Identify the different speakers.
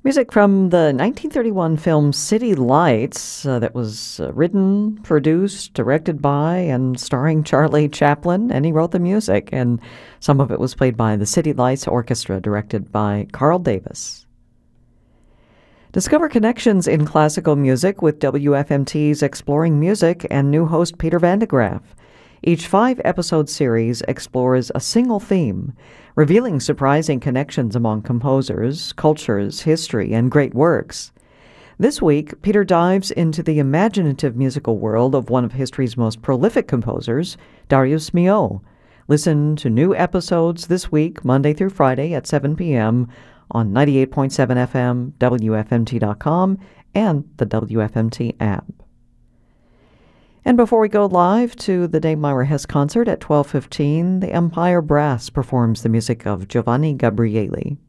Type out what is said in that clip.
Speaker 1: Music from the 1931 film City Lights that was written, produced, directed by, and starring Charlie Chaplin, and he wrote the music, and some of it was played by the City Lights Orchestra, directed by Carl Davis. Discover connections in classical music with WFMT's Exploring Music and new host Peter Van de Graaff. Each 5-episode series explores a single theme, revealing surprising connections among composers, cultures, history, and great works. This week, Peter dives into the imaginative musical world of one of history's most prolific composers, Darius Milhaud. Listen to new episodes this week, Monday through Friday at 7 p.m. on 98.7 FM, WFMT.com, and the WFMT app. And before we go live to the Dave Myra Hess concert at 12:15, the Empire Brass performs the music of Giovanni Gabrieli.